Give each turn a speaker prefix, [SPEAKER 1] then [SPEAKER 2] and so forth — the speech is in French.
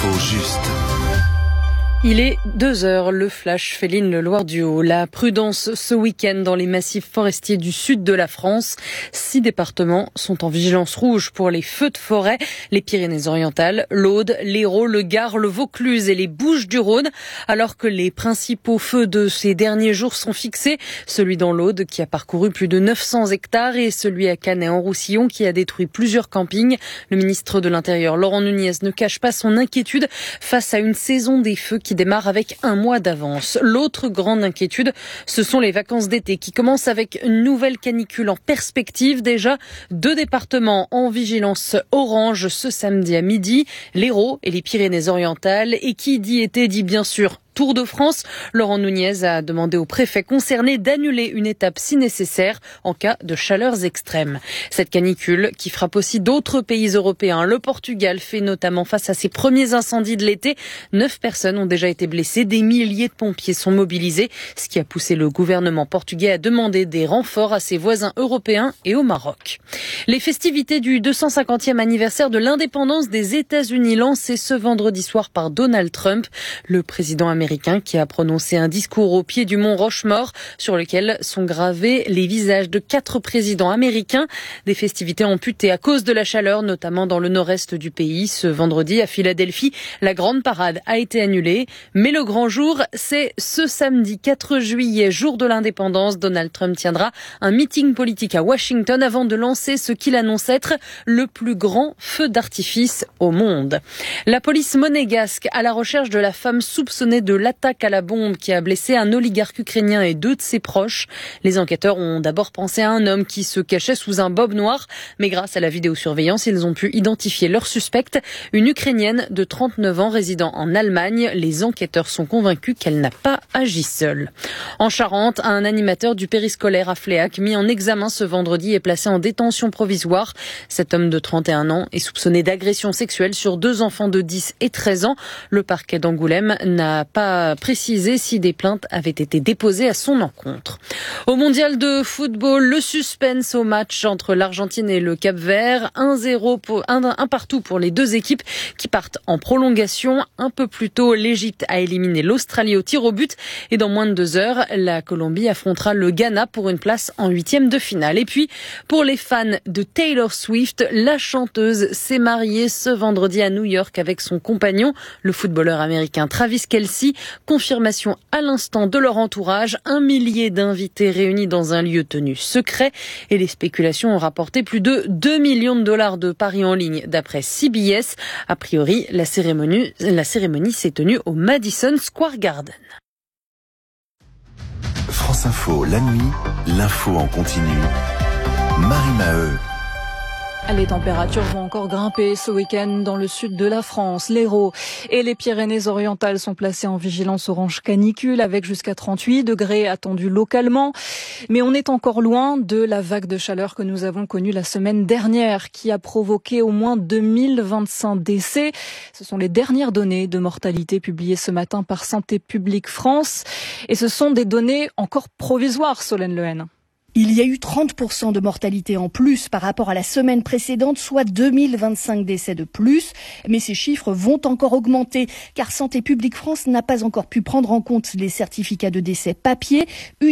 [SPEAKER 1] juste.
[SPEAKER 2] Il est 2h, le flash Féline Le Loir-du-Haut. La prudence ce week-end dans les massifs forestiers du sud de la France. 6 départements sont en vigilance rouge pour les feux de forêt. Les Pyrénées-Orientales, l'Aude, l'Hérault, le Gard, le Vaucluse et les Bouches-du-Rhône. Alors que les principaux feux de ces derniers jours sont fixés. Celui dans l'Aude qui a parcouru plus de 900 hectares et celui à Canet-en-Roussillon qui a détruit plusieurs campings. Le ministre de l'Intérieur, Laurent Nunez, ne cache pas son inquiétude face à une saison des feux qui démarre avec un mois d'avance. L'autre grande inquiétude, ce sont les vacances d'été qui commencent avec une nouvelle canicule en perspective. Déjà, 2 départements en vigilance orange ce samedi à midi, l'Hérault et les Pyrénées-Orientales. Et qui dit été dit bien sûr Tour de France. Laurent Nunez a demandé aux préfets concernés d'annuler une étape si nécessaire en cas de chaleurs extrêmes. Cette canicule qui frappe aussi d'autres pays européens. Le Portugal fait notamment face à ses premiers incendies de l'été. 9 personnes ont déjà été blessées. Des milliers de pompiers sont mobilisés, ce qui a poussé le gouvernement portugais à demander des renforts à ses voisins européens et au Maroc. Les festivités du 250e anniversaire de l'indépendance des États-Unis lancées ce vendredi soir par Donald Trump, le président américain qui a prononcé un discours au pied du mont Rushmore sur lequel sont gravés les visages de 4 présidents américains. Des festivités amputées à cause de la chaleur, notamment dans le nord-est du pays. Ce vendredi, à Philadelphie, la grande parade a été annulée. Mais le grand jour, c'est ce samedi 4 juillet, jour de l'indépendance. Donald Trump tiendra un meeting politique à Washington avant de lancer ce qu'il annonce être le plus grand feu d'artifice au monde. La police monégasque à la recherche de la femme soupçonnée de l'attaque à la bombe qui a blessé un oligarque ukrainien et 2 de ses proches. Les enquêteurs ont d'abord pensé à un homme qui se cachait sous un bob noir, mais grâce à la vidéosurveillance, ils ont pu identifier leur suspecte, une Ukrainienne de 39 ans résidant en Allemagne. Les enquêteurs sont convaincus qu'elle n'a pas agi seule. En Charente, un animateur du périscolaire à Fléac, mis en examen ce vendredi, est placé en détention provisoire. Cet homme de 31 ans est soupçonné d'agression sexuelle sur 2 enfants de 10 et 13 ans. Le parquet d'Angoulême n'a pas précisé si des plaintes avaient été déposées à son encontre. Au mondial de football, le suspense au match entre l'Argentine et le Cap-Vert. 1 partout pour les 2 équipes qui partent en prolongation. Un peu plus tôt, l'Égypte a éliminé l'Australie au tir au but. Et dans moins de 2 heures, la Colombie affrontera le Ghana pour une place en 8e de finale. Et puis, pour les fans de Taylor Swift, la chanteuse s'est mariée ce vendredi à New York avec son compagnon, le footballeur américain Travis Kelce. Confirmation à l'instant de leur entourage. 1 millier d'invités réunis dans un lieu tenu secret. Et les spéculations ont rapporté plus de 2 millions de dollars de paris en ligne d'après CBS. A priori, la cérémonie s'est tenue au Madison Square Garden.
[SPEAKER 1] France Info, la nuit, l'info en continu. Marie Maheu.
[SPEAKER 3] Les températures vont encore grimper ce week-end dans le sud de la France. L'Hérault et les Pyrénées-Orientales sont placés en vigilance orange canicule avec jusqu'à 38 degrés attendus localement. Mais on est encore loin de la vague de chaleur que nous avons connue la semaine dernière qui a provoqué au moins 2025 décès. Ce sont les dernières données de mortalité publiées ce matin par Santé publique France. Et ce sont des données encore provisoires, Solène Lehen.
[SPEAKER 4] Il y a eu 30% de mortalité en plus par rapport à la semaine précédente, soit 2025 décès de plus. Mais ces chiffres vont encore augmenter car Santé publique France n'a pas encore pu prendre en compte les certificats de décès papier.